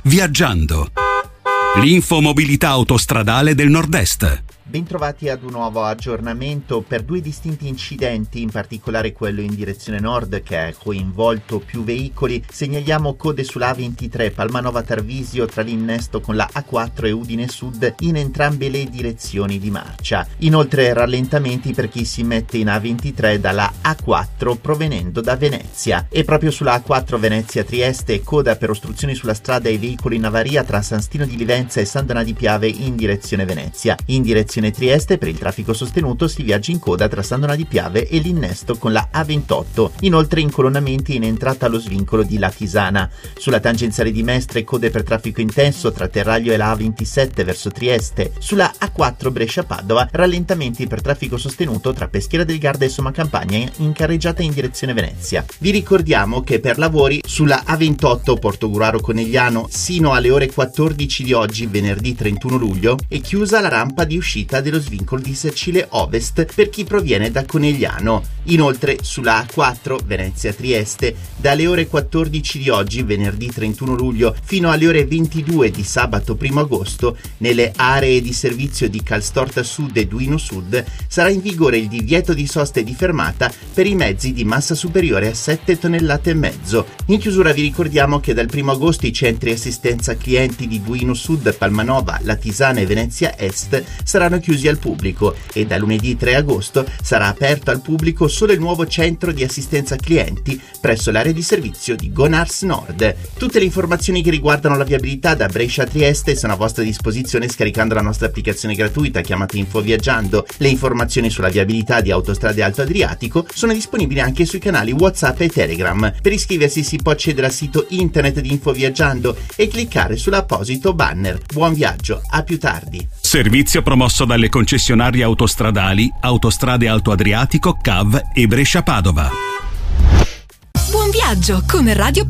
Viaggiando. L'infomobilità autostradale del Nord-Est. Bentrovati ad un nuovo aggiornamento. Per due distinti incidenti, in particolare quello in direzione nord che ha coinvolto più veicoli, segnaliamo code sulla A23 Palmanova Tarvisio tra l'innesto con la A4 e Udine Sud in entrambe le direzioni di marcia. Inoltre rallentamenti per chi si mette in A23 dalla A4 provenendo da Venezia. E proprio sulla A4 Venezia-Trieste coda per ostruzioni sulla strada e veicoli in avaria tra San Stino di Livenza e San Donà di Piave in direzione Venezia. In direzione Trieste per il traffico sostenuto si viaggia in coda tra San Donà di Piave e l'innesto con la A28. Inoltre incolonnamenti in entrata allo svincolo di Latisana. Sulla tangenziale di Mestre code per traffico intenso tra Terraglio e la A27 verso Trieste. Sulla A4 Brescia-Padova rallentamenti per traffico sostenuto tra Peschiera del Garda e Sommacampagna in carreggiata in direzione Venezia. Vi ricordiamo che per lavori sulla A28 Portogruaro-Conegliano sino alle ore 14 di oggi, venerdì 31 luglio, è chiusa la rampa di uscita dello svincolo di Sercile Ovest per chi proviene da Conegliano. Inoltre sulla A4 Venezia-Trieste dalle ore 14 di oggi, venerdì 31 luglio, fino alle ore 22 di sabato 1 agosto, nelle aree di servizio di Calstorta Sud e Duino Sud sarà in vigore il divieto di sosta e di fermata per i mezzi di massa superiore a 7 tonnellate e mezzo. In chiusura vi ricordiamo che dal 1 agosto i centri assistenza clienti di Duino Sud, Palmanova, Latisana e Venezia Est saranno chiusi al pubblico e da lunedì 3 agosto sarà aperto al pubblico solo il nuovo centro di assistenza clienti presso l'area di servizio di Gonars Nord. Tutte le informazioni che riguardano la viabilità da Brescia a Trieste sono a vostra disposizione scaricando la nostra applicazione gratuita chiamata Info Viaggiando. Le informazioni sulla viabilità di Autostrade Alto Adriatico sono disponibili anche sui canali WhatsApp e Telegram. Per iscriversi si può accedere al sito internet di Info Viaggiando e cliccare sull'apposito banner. Buon viaggio, a più tardi. Servizio promosso dalle concessionarie autostradali Autostrade Alto Adriatico, CAV e Brescia Padova. Buon viaggio con Radio